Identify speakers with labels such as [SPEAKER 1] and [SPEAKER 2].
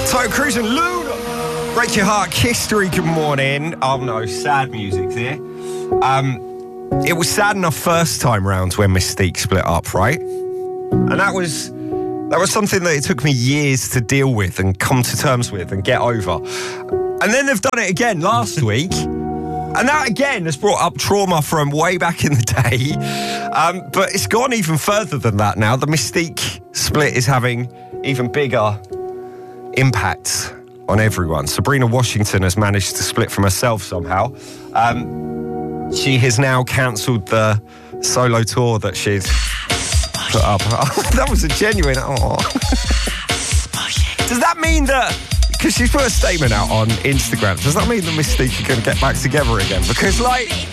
[SPEAKER 1] Toto Cruz and Luna. Break Your Heart, History, good morning. Oh no, sad music here. It was sad enough first time round when Mystique split up, right? And that was something that it took me years to deal with and come to terms with and get over. And then they've done it again last week. And that again has brought up trauma from way back in the day. But it's gone even further than that now. The Mystique split is having even bigger impacts on everyone. Sabrina Washington has managed to split from herself somehow. She has now cancelled the solo tour that she'd put up. That was a genuine... Does that mean that... Because she's put a statement out on Instagram, does that mean that Mystique are going to get back together again? Because, like...